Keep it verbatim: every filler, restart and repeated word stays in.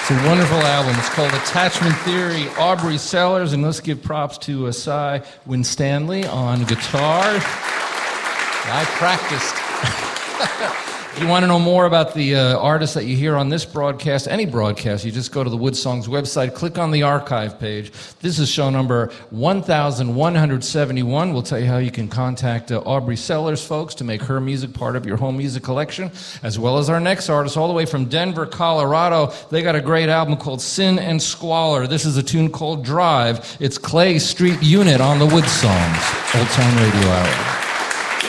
It's a wonderful album. It's called Attachment Theory, Aubrey Sellers, and let's give props to uh, Cy Winstanley on guitar. I practiced. If you want to know more about the uh, artists that you hear on this broadcast, any broadcast, you just go to the Wood Songs website, click on the archive page. This is show number one thousand one hundred seventy-one. We'll tell you how you can contact uh, Aubrey Sellers, folks, to make her music part of your home music collection, as well as our next artist, all the way from Denver, Colorado. They got a great album called Sin and Squalor. This is a tune called Drive. It's Clay Street Unit on the Wood Songs, Old Town Radio Hour.